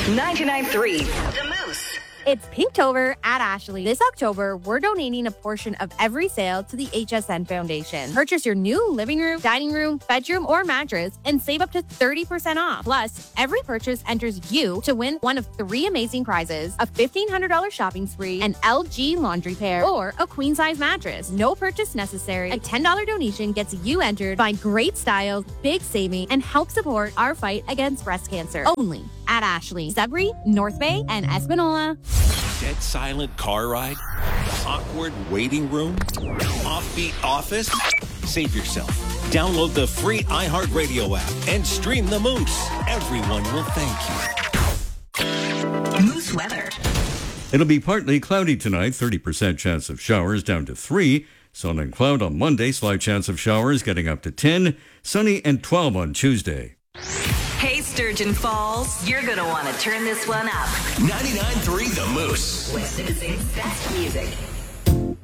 99.3 The Moose. It's Pinktober at Ashley. This October, we're donating a portion of every sale to the HSN Foundation. Purchase your new living room, dining room, bedroom, or mattress and save up to 30% off. Plus, every purchase enters you to win one of 3 amazing prizes: a $1,500 shopping spree, an LG laundry pair, or a queen-size mattress. No purchase necessary. A $10 donation gets you entered. Find great styles, big saving, and help support our fight against breast cancer. Only at Ashley, Sudbury, North Bay, and Espanola. Dead silent car ride? Awkward waiting room? Offbeat office? Save yourself. Download the free iHeartRadio app and stream The Moose. Everyone will thank you. Moose weather. It'll be partly cloudy tonight, 30% chance of showers down to 3. Sun and cloud on Monday, slight chance of showers getting up to 10. Sunny and 12 on Tuesday. Hey, Sturgeon Falls, you're going to want to turn this one up. 99.3 The Moose. West Nipissing's best music.